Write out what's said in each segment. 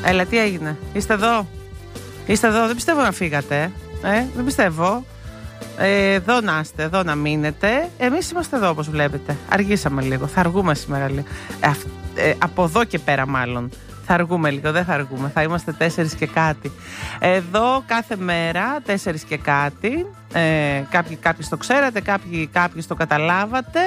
Έλα, τι έγινε? Είστε εδώ? Είστε εδώ, δεν πιστεύω να φύγατε. Δεν πιστεύω. Εδώ να είστε, εδώ να μείνετε. Εμείς είμαστε εδώ όπως βλέπετε. Αργήσαμε λίγο, θα αργούμε σήμερα λίγο. Από εδώ και πέρα μάλλον. Θα αργούμε λίγο, δεν θα αργούμε. Θα είμαστε 4 και κάτι. Εδώ κάθε μέρα 4 και κάτι. Κάποιοι το ξέρατε, κάποιοι το καταλάβατε.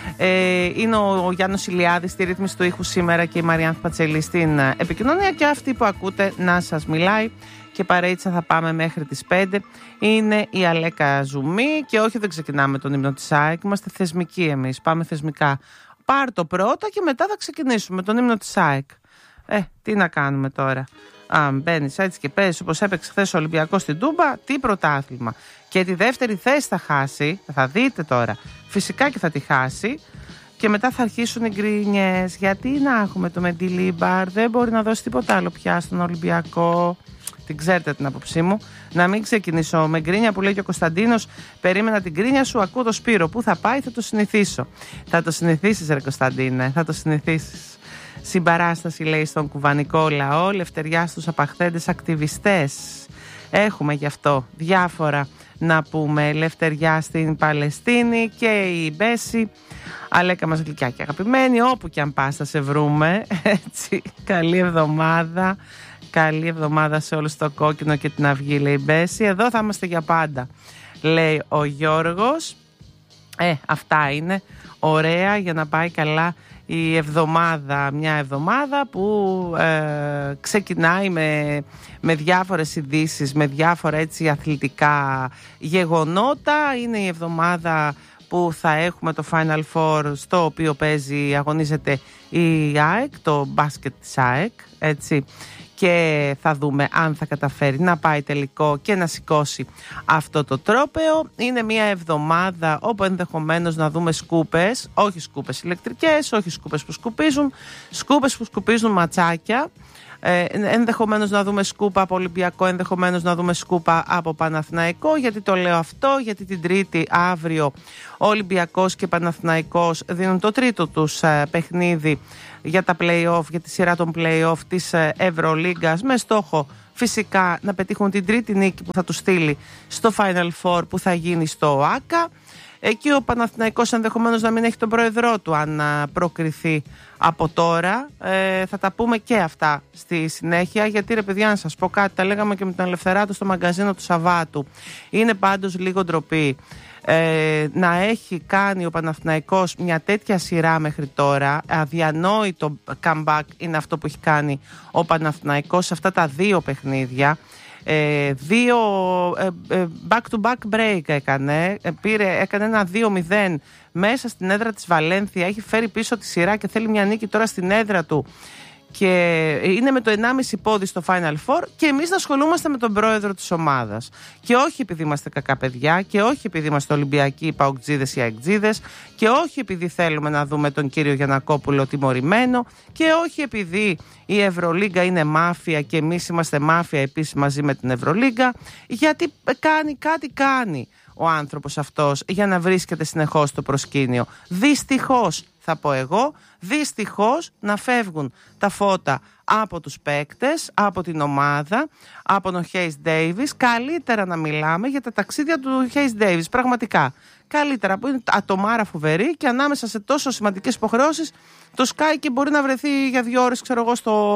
Είναι ο Γιάννος Ηλιάδης στη ρύθμιση του ήχου σήμερα και η Μαριάνθ Πατσελή στην επικοινωνία. Και αυτή που ακούτε να σας μιλάει και παρέιτσα θα πάμε μέχρι τις 5. Είναι η Αλέκα Ζουμή και όχι, δεν ξεκινάμε τον ύμνο της ΑΕΚ. Είμαστε θεσμικοί εμείς, πάμε θεσμικά. Πάρ' το πρώτα και μετά θα ξεκινήσουμε τον ύμνο της ΑΕΚ. Τι να κάνουμε τώρα? Μπαίνεις έτσι και παίζεις όπως έπαιξε χθες ο Ολυμπιακός στην Τούμπα, τι πρωτάθλημα. Και τη δεύτερη θέση θα χάσει, θα δείτε τώρα. Φυσικά και θα τη χάσει. Και μετά θα αρχίσουν οι γκρίνιες. Γιατί να έχουμε το Μεντιλίμπαρ, δεν μπορεί να δώσει τίποτα άλλο πια στον Ολυμπιακό. Την ξέρετε την άποψή μου. Να μην ξεκινήσω με γκρίνια που λέει και ο Κωνσταντίνος. Περίμενα την γκρίνια σου, ακούω το Σπύρο. Πού θα πάει, θα το συνηθίσω. Θα το συνηθίσεις, ρε Κωνσταντίνε, θα το συνηθίσεις. Συμπαράσταση, λέει, στον κουβανικό λαό, λευτεριά στους απαχθέντες ακτιβιστές. Έχουμε γι' αυτό διάφορα να πούμε. Λευτεριά στην Παλαιστίνη και η Μπέση. Αλέκα μας γλυκιά και αγαπημένη, όπου και αν πας θα σε βρούμε. Έτσι, καλή εβδομάδα. Καλή εβδομάδα σε όλους το κόκκινο και την αυγή, λέει η Μπέση. Εδώ θα είμαστε για πάντα, λέει ο Γιώργος. Αυτά είναι ωραία για να πάει καλά η εβδομάδα, μια εβδομάδα που ξεκινάει με διάφορες ειδήσεις, με διάφορα έτσι αθλητικά γεγονότα. Είναι η εβδομάδα που θα έχουμε το Final Four, στο οποίο αγωνίζεται η ΑΕΚ, το μπάσκετ της ΑΕΚ, έτσι. Και θα δούμε αν θα καταφέρει να πάει τελικό και να σηκώσει αυτό το τρόπαιο. Είναι μια εβδομάδα όπου ενδεχομένως να δούμε σκούπες, όχι σκούπες ηλεκτρικές, όχι σκούπες που σκουπίζουν, σκούπες που σκουπίζουν ματσάκια. Ενδεχομένως να δούμε σκούπα από Ολυμπιακό, ενδεχομένως να δούμε σκούπα από Παναθηναϊκό. Γιατί το λέω αυτό? Γιατί την Τρίτη αύριο ο Ολυμπιακός και Παναθηναϊκός δίνουν το τρίτο τους παιχνίδι για τα play-off, για τη σειρά των play-off της Ευρωλίγκας, με στόχο φυσικά να πετύχουν την τρίτη νίκη που θα τους στείλει στο Final Four που θα γίνει στο ΟΑΚΑ. Εκεί ο Παναθηναϊκός ενδεχομένως να μην έχει τον πρόεδρό του αν προκριθεί από τώρα. Θα τα πούμε και αυτά στη συνέχεια, γιατί ρε παιδιά, να σας πω κάτι, τα λέγαμε και με τον Ελευθεράτο στο μαγκαζίνο του Σαββάτου. Είναι πάντως λίγο ντροπή να έχει κάνει ο Παναθηναϊκός μια τέτοια σειρά μέχρι τώρα. Αδιανόητο comeback είναι αυτό που έχει κάνει ο Παναθηναϊκός σε αυτά τα δύο παιχνίδια. Δύο back-to-back break έκανε ένα 2-0 μέσα στην έδρα της Βαλένθια. Έχει φέρει πίσω τη σειρά και θέλει μια νίκη τώρα στην έδρα του και είναι με το 1,5 πόδι στο Final Four και εμείς να ασχολούμαστε με τον πρόεδρο της ομάδας. Και όχι επειδή είμαστε κακά παιδιά και όχι επειδή είμαστε Ολυμπιακοί, Παοκτζίδες ή Αεκτζίδες και όχι επειδή θέλουμε να δούμε τον κύριο Γιαννακόπουλο τιμωρημένο και όχι επειδή η Ευρωλίγκα είναι μάφια και εμείς είμαστε μάφια επίσης μαζί με την Ευρωλίγκα, γιατί κάνει ο άνθρωπος αυτός για να βρίσκεται συνεχώς στο προσκήνιο. Δυστυχώς, θα πω εγώ, δυστυχώς να φεύγουν τα φώτα από τους παίκτες, από την ομάδα, από τον Hayes Davis. Καλύτερα να μιλάμε για τα ταξίδια του Hayes Davis, πραγματικά. Καλύτερα, που είναι ατομάρα φοβερή και ανάμεσα σε τόσο σημαντικές υποχρεώσεις το σκάει και μπορεί να βρεθεί για 2 ώρες, ξέρω εγώ,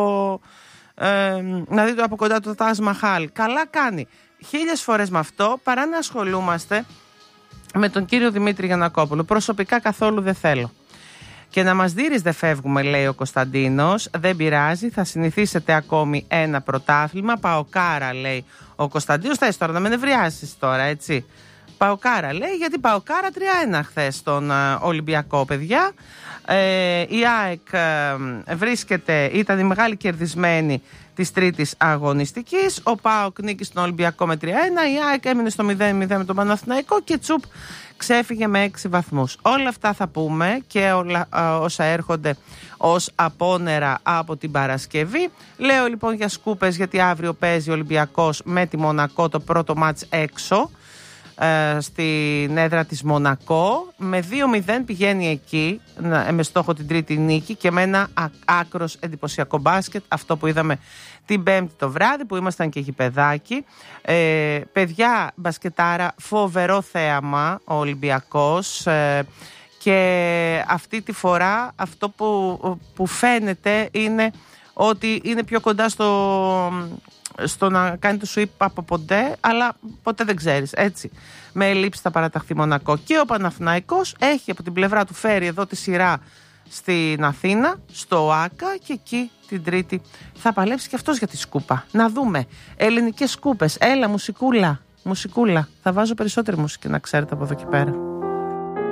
να δει από κοντά το Taj Mahal. Καλά κάνει 1000 φορές με αυτό παρά να ασχολούμαστε με τον κύριο Δημήτρη Γιαννακόπουλο. Προσωπικά καθόλου δεν θέλω. Και να μας δείρεις δεν φεύγουμε, λέει ο Κωνσταντίνος. Δεν πειράζει, θα συνηθίσετε ακόμη ένα πρωτάθλημα. Παοκάρα, λέει ο Κωνσταντίνος. Θες τώρα να με νευριάσεις τώρα, έτσι? Παοκάρα, λέει, γιατί Παοκάρα 3-1 χθες στον Ολυμπιακό, παιδιά. Η ΑΕΚ ήταν η μεγάλη κερδισμένη της τρίτης αγωνιστικής. Ο ΠΑΟΚ νίκησε στον Ολυμπιακό με 3-1. Η ΑΕΚ έμεινε στο 0-0 με τον Παναθηναϊκό και τσουπ ξέφυγε με 6 βαθμούς. Όλα αυτά θα πούμε και όλα όσα έρχονται ως απόνερα από την Παρασκευή. Λέω λοιπόν για σκούπες, γιατί αύριο παίζει ο Ολυμπιακός με τη Μονακό το πρώτο μάτς έξω. στην έδρα της Μονακό. Με 2-0 πηγαίνει εκεί με στόχο την τρίτη νίκη και με ένα άκρος εντυπωσιακό μπάσκετ, αυτό που είδαμε την Πέμπτη το βράδυ που ήμασταν και γηπεδάκι. Παιδιά, μπασκετάρα, φοβερό θέαμα ο Ολυμπιακός, και αυτή τη φορά αυτό που φαίνεται είναι ότι είναι πιο κοντά στο να κάνει το sweep από ποτέ, αλλά ποτέ δεν ξέρεις, έτσι. Με ελλείψη θα παραταχθεί Μονακό. Και ο Παναθηναϊκός έχει από την πλευρά του φέρει εδώ τη σειρά στην Αθήνα, στο ΆΚΑ, και εκεί την Τρίτη θα παλέψει και αυτός για τη σκούπα. Να δούμε ελληνικές σκούπες. Έλα, μουσικούλα. Θα βάζω περισσότερη μουσική, να ξέρετε, από εδώ και πέρα.